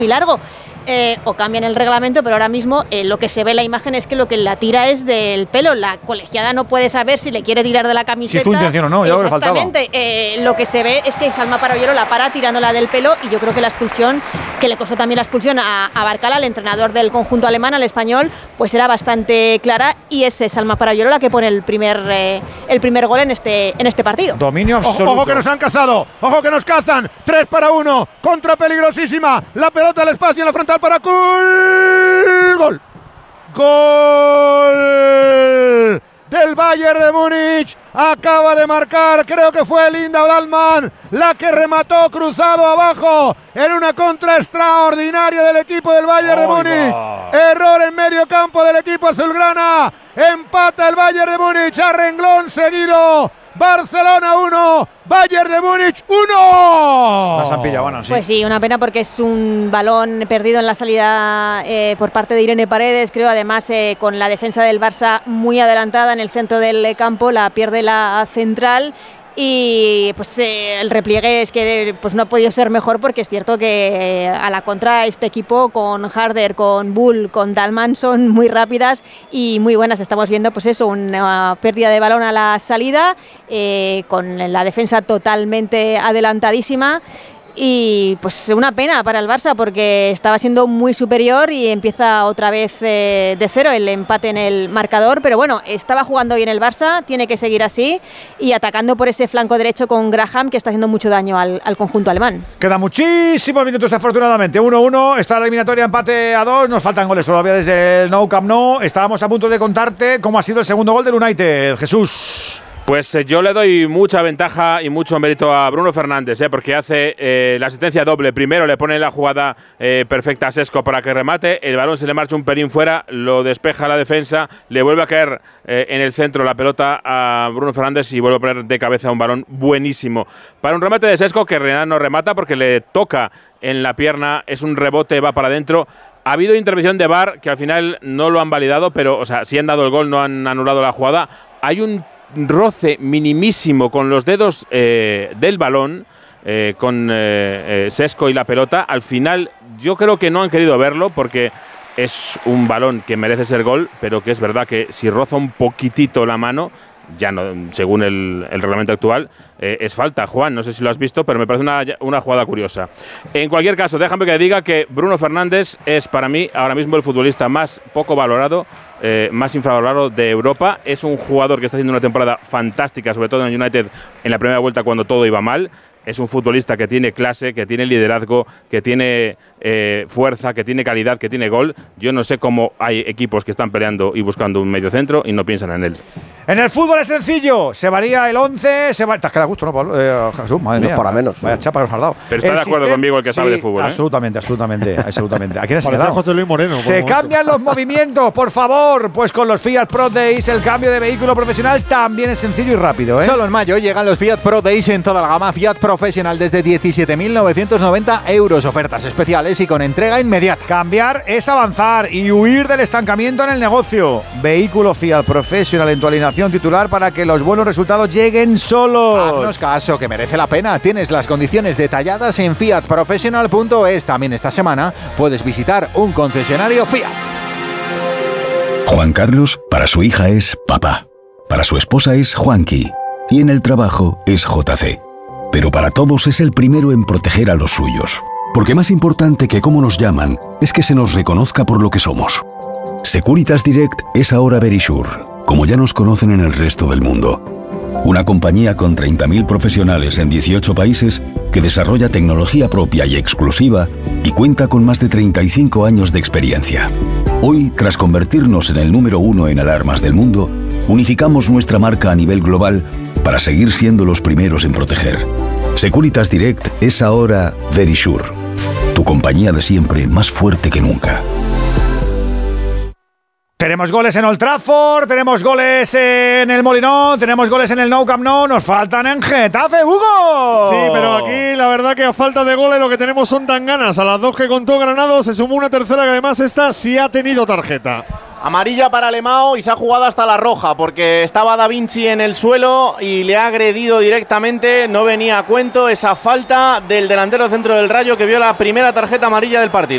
muy largo. O cambian el reglamento, pero ahora mismo lo que se ve en la imagen es que lo que la tira es del pelo. La colegiada no puede saber si le quiere tirar de la camiseta. Si es tu intención o no, ya lo que faltaba. Exactamente. Lo que se ve es que Salma Parayolo la para tirándola del pelo, y yo creo que la expulsión, que le costó también la expulsión a Barcala, el entrenador del conjunto alemán, al español, pues era bastante clara, y es Salma Parayolo la que pone el primer gol en este partido. Dominio absoluto. Ojo que nos han cazado, ojo que nos cazan. 3-1, contra peligrosísima. La pelota al espacio en la frontal para Gol del Bayern de Múnich. Acaba de marcar, creo que fue Linda Dahlmann la que remató cruzado abajo en una contra extraordinaria del equipo del Bayern de Múnich. Error en medio campo del equipo azulgrana. Empata el Bayern de Múnich a renglón seguido. Barcelona 1, Bayern de Múnich 1. La Sampilla, bueno, sí. Pues sí, una pena porque es un balón perdido en la salida por parte de Irene Paredes, creo, además con la defensa del Barça muy adelantada en el centro del campo, la pierde la central. Y pues el repliegue es que pues no ha podido ser mejor, porque es cierto que a la contra este equipo con Harder, con Bull, con Dahlmann son muy rápidas y muy buenas. Estamos viendo pues eso, una pérdida de balón a la salida, con la defensa totalmente adelantadísima. Y pues una pena para el Barça, porque estaba siendo muy superior y empieza otra vez de cero el empate en el marcador. Pero bueno, estaba jugando bien el Barça, tiene que seguir así y atacando por ese flanco derecho con Graham, que está haciendo mucho daño al conjunto alemán. Quedan muchísimos minutos, afortunadamente. 1-1, está la eliminatoria, empate a 2. Nos faltan goles todavía desde el Nou Camp Nou. Estábamos a punto de contarte cómo ha sido el segundo gol del United. Jesús. Pues yo le doy mucha ventaja y mucho mérito a Bruno Fernández, porque hace la asistencia doble. Primero le pone la jugada perfecta a Sesco para que remate, el balón se le marcha un pelín fuera, lo despeja la defensa, le vuelve a caer en el centro la pelota a Bruno Fernández y vuelve a poner de cabeza un balón buenísimo. Para un remate de Sesco, que en realidad no remata porque le toca en la pierna, es un rebote, va para adentro. Ha habido intervención de VAR que al final no lo han validado, pero o sea, sí han dado el gol, no han anulado la jugada. Hay un roce minimísimo con los dedos del balón, con Sesco y la pelota. Al final yo creo que no han querido verlo, porque es un balón que merece ser gol, pero que es verdad que si roza un poquitito la mano, ya no, según el reglamento actual, es falta. Juan, no sé si lo has visto, pero me parece una jugada curiosa. En cualquier caso, déjame que diga que Bruno Fernández es para mí ahora mismo el futbolista más poco valorado, más infravalorado de Europa. Es un jugador que está haciendo una temporada fantástica, sobre todo en el United en la primera vuelta cuando todo iba mal. Es un futbolista que tiene clase, que tiene liderazgo, que tiene fuerza, que tiene calidad, que tiene gol. Yo no sé cómo hay equipos que están peleando y buscando un mediocentro y no piensan en él. En el fútbol es sencillo, se varía el 11, te has quedado a gusto, ¿no, Pablo? Jesús, madre mía, para menos. Vaya chapa que nos has dado. Pero está de acuerdo conmigo el que sabe de fútbol, absolutamente. ¿A quién has quedado? José Luis Moreno. Se cambian los movimientos, por favor. Pues con los Fiat Pro Days el cambio de vehículo profesional también es sencillo y rápido, Solo en mayo llegan los Fiat Pro Days en toda la gama Fiat Professional desde 17.990 €. Ofertas especiales y con entrega inmediata. Cambiar es avanzar y huir del estancamiento en el negocio. Vehículo Fiat Professional en tu alineación titular para que los buenos resultados lleguen solos. Haznos caso, que merece la pena. Tienes las condiciones detalladas en fiatprofessional.es. También esta semana puedes visitar un concesionario Fiat. Juan Carlos, para su hija es papá. Para su esposa es Juanqui. Y en el trabajo es JC. Pero para todos es el primero en proteger a los suyos. Porque más importante que cómo nos llaman es que se nos reconozca por lo que somos. Securitas Direct es ahora Verisure, como ya nos conocen en el resto del mundo. Una compañía con 30.000 profesionales en 18 países que desarrolla tecnología propia y exclusiva y cuenta con más de 35 años de experiencia. Hoy, tras convertirnos en el número 1 en alarmas del mundo, unificamos nuestra marca a nivel global para seguir siendo los primeros en proteger. Securitas Direct es ahora Verisure, tu compañía de siempre más fuerte que nunca. Tenemos goles en Old Trafford, tenemos goles en el Molinón, tenemos goles en el Nou Camp Nou, nos faltan en Getafe, Hugo. Sí, pero aquí la verdad que a falta de goles lo que tenemos son tan ganas. A las 2 que contó Granado se sumó una tercera que además esta sí ha tenido tarjeta. Amarilla para Lemao y se ha jugado hasta la roja porque estaba Da Vinci en el suelo y le ha agredido directamente. No venía a cuento esa falta del delantero centro del Rayo que vio la primera tarjeta amarilla del partido.